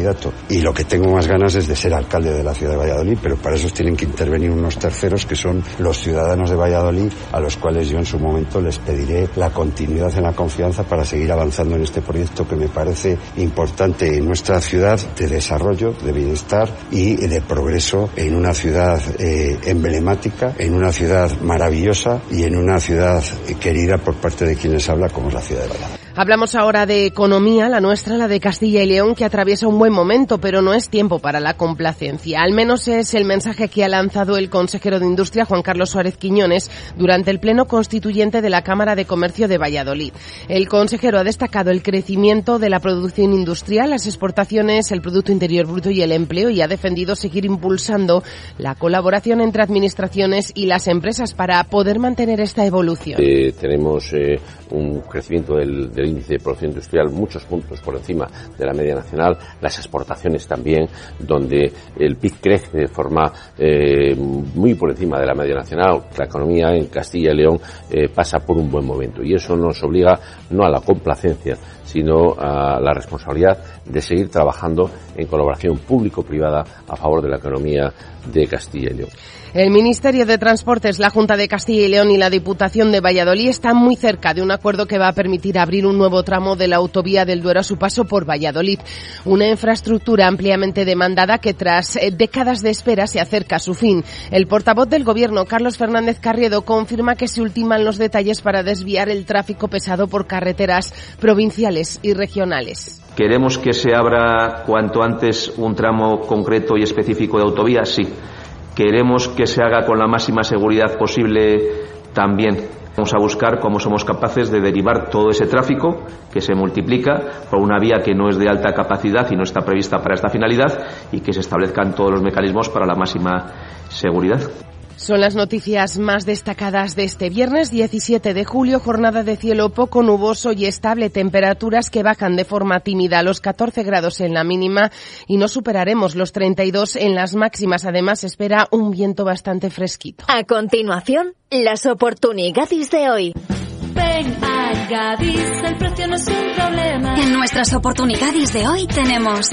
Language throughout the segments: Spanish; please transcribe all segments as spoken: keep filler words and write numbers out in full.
candidato. Y lo que tengo más ganas es de ser alcalde de la ciudad de Valladolid, pero para eso tienen que intervenir unos terceros que son los ciudadanos de Valladolid, a los cuales yo en su momento les pediré la continuidad en la confianza para seguir avanzando en este proyecto que me parece importante en nuestra ciudad, de desarrollo, de bienestar y de progreso, en una ciudad eh, emblemática, en una ciudad maravillosa y en una ciudad querida por parte de quienes habla, como es la ciudad de Valladolid. Hablamos ahora de economía, la nuestra, la de Castilla y León, que atraviesa un buen momento, pero no es tiempo para la complacencia. Al menos es el mensaje que ha lanzado el consejero de Industria, Juan Carlos Suárez Quiñones, durante el pleno constituyente de la Cámara de Comercio de Valladolid. El consejero ha destacado el crecimiento de la producción industrial, las exportaciones, el Producto Interior Bruto y el empleo, y ha defendido seguir impulsando la colaboración entre administraciones y las empresas para poder mantener esta evolución. Eh, tenemos eh, un crecimiento del, del índice de producción industrial muchos puntos por encima de la media nacional, las exportaciones también, donde el P I B crece de forma eh, muy por encima de la media nacional. La economía en Castilla y León eh, pasa por un buen momento y eso nos obliga no a la complacencia, sino a la responsabilidad de seguir trabajando en colaboración público-privada a favor de la economía de Castilla y León. El Ministerio de Transportes, la Junta de Castilla y León y la Diputación de Valladolid están muy cerca de un acuerdo que va a permitir abrir un nuevo tramo de la autovía del Duero a su paso por Valladolid. Una infraestructura ampliamente demandada que tras décadas de espera se acerca a su fin. El portavoz del Gobierno, Carlos Fernández Carriedo, confirma que se ultiman los detalles para desviar el tráfico pesado por carreteras provinciales y regionales. ¿Queremos que se abra cuanto antes un tramo concreto y específico de autovía? Sí. ¿Queremos que se haga con la máxima seguridad posible? También. Vamos a buscar cómo somos capaces de derivar todo ese tráfico que se multiplica por una vía que no es de alta capacidad y no está prevista para esta finalidad, y que se establezcan todos los mecanismos para la máxima seguridad. Son las noticias más destacadas de este viernes diecisiete de julio, jornada de cielo poco nuboso y estable, temperaturas que bajan de forma tímida a los catorce grados en la mínima y no superaremos los treinta y dos en las máximas. Además, se espera un viento bastante fresquito. A continuación, las oportunidades de hoy. Ven a Gadis, el precio no es un problema. En nuestras oportunidades de hoy tenemos...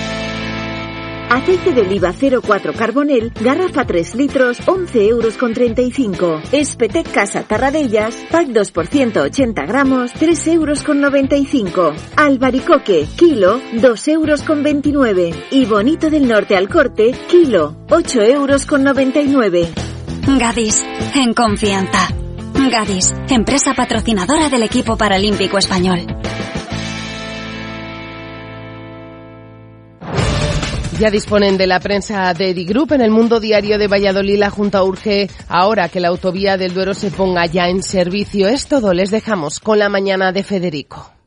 aceite de oliva cero cuatro Carbonel, garrafa tres litros, once euros con treinta y cinco. Espetec Casa Tarradellas, pack dos por ciento ochenta gramos, tres euros con noventa y cinco. Albaricoque, kilo, dos euros con veintinueve. Y Bonito del Norte al corte, kilo, ocho euros con noventa y nueve. Gadis, en confianza. Gadis, empresa patrocinadora del equipo paralímpico español. Ya disponen de la prensa de Digroup. En el Mundo Diario de Valladolid, la Junta urge ahora que la autovía del Duero se ponga ya en servicio. Es todo, les dejamos con la mañana de Federico.